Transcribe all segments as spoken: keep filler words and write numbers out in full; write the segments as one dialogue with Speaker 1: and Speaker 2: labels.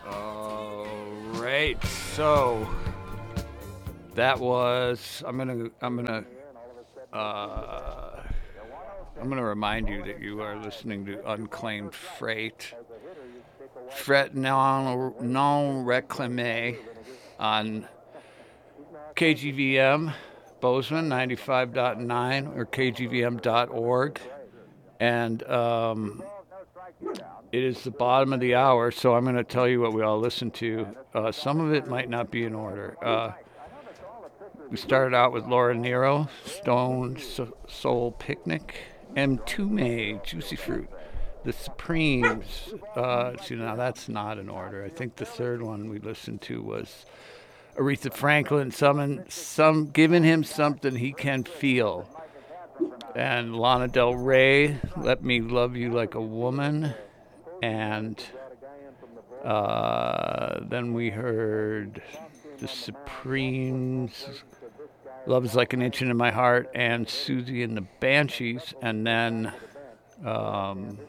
Speaker 1: All right, so that was. I'm gonna. I'm gonna. Uh, I'm gonna remind you that you are listening to Unclaimed Freight, Fret non non réclamé on K G V M Bozeman ninety-five point nine or K G V M dot org, and um, it is the bottom of the hour, so I'm going to tell you what we all listen to. Uh, some of it might not be in order. Uh, we started out with Laura Nero, Stone so- Soul Picnic, M. Tume, Juicy Fruit, The Supremes. Uh, see, now that's not in order. I think the third one we listened to was Aretha Franklin, summon, some, giving him something he can feel. And Lana Del Rey, Let Me Love You Like a Woman. And uh, then we heard the Supremes, Love Is Like an Inch in My Heart, and Susie and the Banshees. And then um,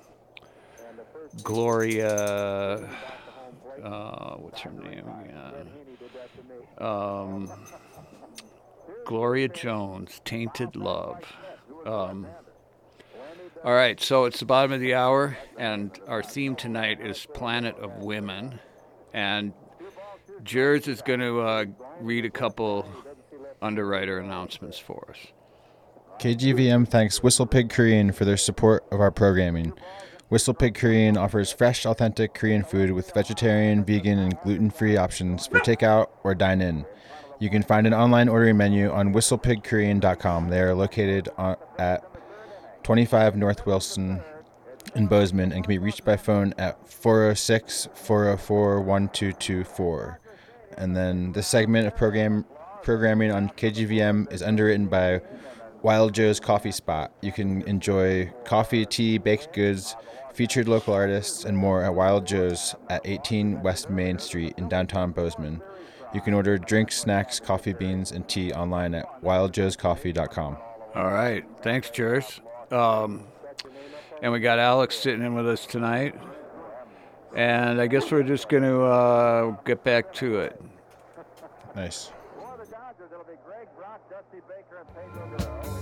Speaker 1: Gloria, uh, what's her name? Yeah. Um, Gloria Jones, Tainted Love. Um, all right, so it's the bottom of the hour, and our theme tonight is Planet of Women. And Jers is going to uh, read a couple underwriter announcements for us.
Speaker 2: K G V M thanks WhistlePig Korean for their support of our programming. WhistlePig Korean offers fresh, authentic Korean food with vegetarian, vegan, and gluten-free options for takeout or dine-in. You can find an online ordering menu on whistle pig korean dot com. They are located on, at twenty-five North Wilson in Bozeman and can be reached by phone at four oh six, four oh four, one two two four. And then this segment of program programming on K G V M is underwritten by Wild Joe's Coffee Spot. You can enjoy coffee, tea, baked goods, featured local artists, and more at Wild Joe's at eighteen West Main Street in downtown Bozeman. You can order drinks, snacks, coffee beans, and tea online at wild joes coffee dot com.
Speaker 1: All right. Thanks, Jers. Um, and we got Alex sitting in with us tonight. And I guess we're just going to uh, get back to it.
Speaker 2: Nice.